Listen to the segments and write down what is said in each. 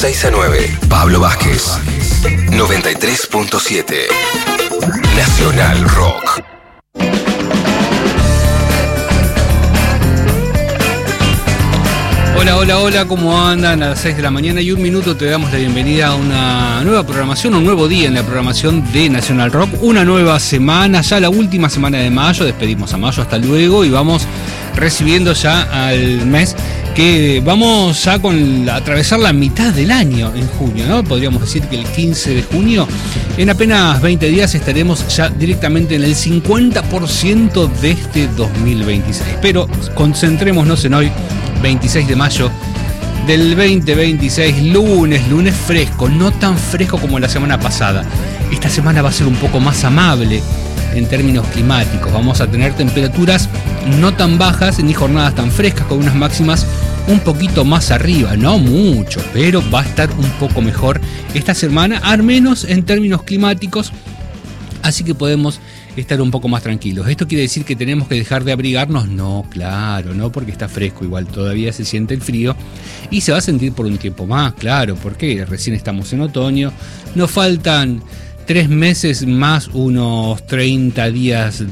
6 a 9. Pablo Vázquez. 93.7. Nacional Rock. Hola, ¿cómo andan? A las 6 de la mañana y 1 minuto te damos la bienvenida a una nueva programación, un nuevo día en la programación de Nacional Rock, una nueva semana, ya la última semana de mayo, despedimos a mayo, hasta luego, y vamos recibiendo ya al mes que vamos ya a atravesar la mitad del año en junio, ¿no? Podríamos decir que el 15 de junio, en apenas 20 días estaremos ya directamente en el 50% de este 2026, pero concentrémonos en hoy, 26 de mayo del 2026, lunes fresco, no tan fresco como la semana pasada. Esta semana va a ser un poco más amable en términos climáticos. Vamos a tener temperaturas no tan bajas ni jornadas tan frescas, con unas máximas un poquito más arriba, no mucho, pero va a estar un poco mejor esta semana, al menos en términos climáticos, así que podemos estar un poco más tranquilos. ¿Esto quiere decir que tenemos que dejar de abrigarnos? No, claro, no, porque está fresco, igual todavía se siente el frío y se va a sentir por un tiempo más, claro, porque recién estamos en otoño, nos faltan 3 meses más unos 30 días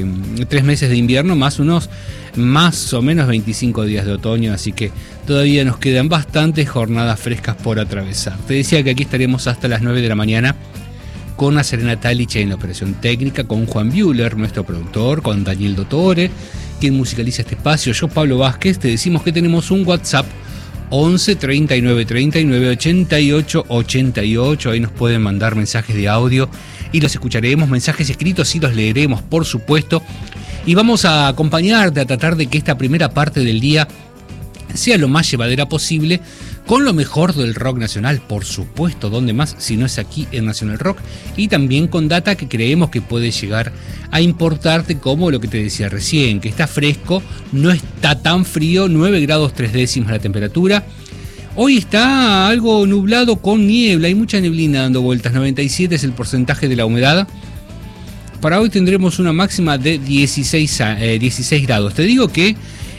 3 meses de invierno más unos más o menos 25 días de otoño, así que todavía nos quedan bastantes jornadas frescas por atravesar. Te decía que aquí estaremos hasta las 9 de la mañana con a Serena Talich en la operación técnica, con Juan Buehler, nuestro productor, con Daniel Dottore, quien musicaliza este espacio. Yo, Pablo Vázquez, te decimos que tenemos un WhatsApp 11 39 39 88 88. Ahí nos pueden mandar mensajes de audio y los escucharemos, mensajes escritos y los leeremos, por supuesto. Y vamos a acompañarte a tratar de que esta primera parte del día sea lo más llevadera posible, con lo mejor del rock nacional, por supuesto, donde más si no es aquí en Nacional Rock, y también con data que creemos que puede llegar a importarte, como lo que te decía recién, que está fresco, no está tan frío, 9 grados 3 décimas la temperatura. Hoy está algo nublado con niebla, hay mucha neblina dando vueltas, 97 es el porcentaje de la humedad. Para hoy tendremos una máxima de 16 grados. Te digo que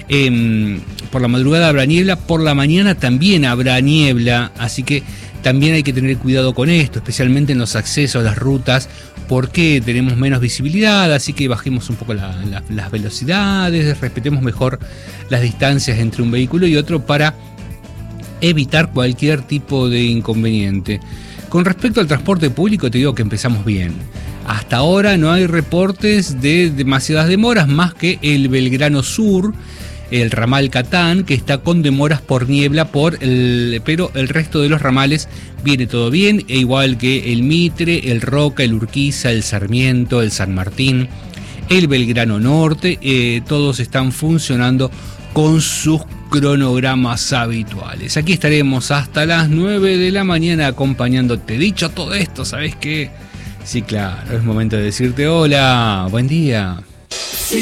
por la madrugada habrá niebla, por la mañana también habrá niebla, así que también hay que tener cuidado con esto, especialmente en los accesos a las rutas, porque tenemos menos visibilidad, así que bajemos un poco las velocidades, respetemos mejor las distancias entre un vehículo y otro para evitar cualquier tipo de inconveniente. Con respecto al transporte público, te digo que empezamos bien. Hasta ahora no hay reportes de demasiadas demoras, más que el Belgrano Sur, el ramal Catán, que está con demoras por niebla, pero el resto de los ramales viene todo bien, e igual que el Mitre, el Roca, el Urquiza, el Sarmiento, el San Martín, el Belgrano Norte, todos están funcionando con sus cronogramas habituales. Aquí estaremos hasta las 9 de la mañana acompañándote. Dicho todo esto, ¿sabes qué? Sí, claro, es momento de decirte hola, buen día.